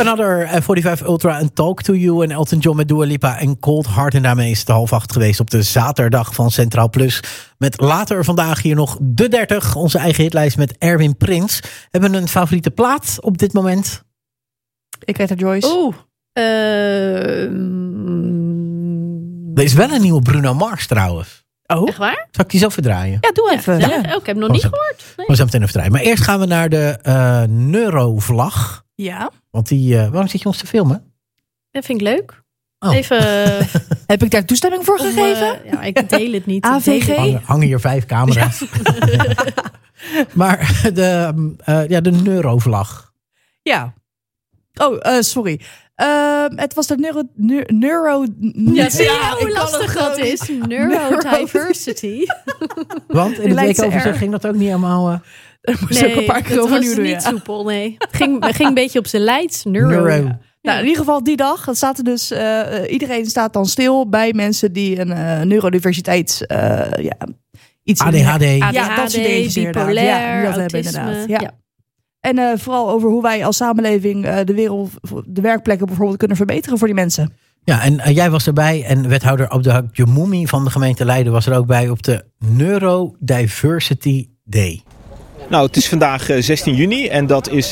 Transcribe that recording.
Another 45 Ultra en Talk to You en Elton John met Dua Lipa en Cold Heart. En daarmee is het 7:30 geweest op de zaterdag van Centraal Plus. Met later vandaag hier nog de 30, onze eigen hitlijst met Erwin Prins. Hebben we een favoriete plaat op dit moment? Ik weet het, Joyce. Er is wel een nieuwe Bruno Mars trouwens. Oh, echt waar? Zal ik die zo verdraaien? Ja, doe even. Ja. Oh, ik heb hem nog niet gehoord. Nee. We zijn meteen even draaien. Maar eerst gaan we naar de Neurovlag. Ja. Want waarom zit je ons te filmen? Dat vind ik leuk. Oh. Even. Heb ik daar toestemming voor gegeven? Ja, ik deel het niet. AVG? Hangen hier 5 camera's. Ja. Maar de Neurovlag. Ja. Oh, sorry. Het was de neuro... Ja, zie je hoe lastig dat is? Neurodiversity. Want in het weekoverzicht ging dat ook niet helemaal... moest ook een paar keer over het was niet soepel, nee. Het ging een beetje op zijn Leids. Neuro. Ja. Nou, in ieder geval die dag zaten dus... iedereen staat dan stil bij mensen die een neurodiversiteit... iets ADHD. Ja, dat soort dingen bipolair, dat hebben autisme. inderdaad. Ja. En vooral over hoe wij als samenleving de werkplekken bijvoorbeeld kunnen verbeteren voor die mensen. Ja, en jij was erbij en wethouder Abdelhak Jamoumi van de gemeente Leiden was er ook bij op de Neurodiversity Day. Nou, het is vandaag 16 juni en dat is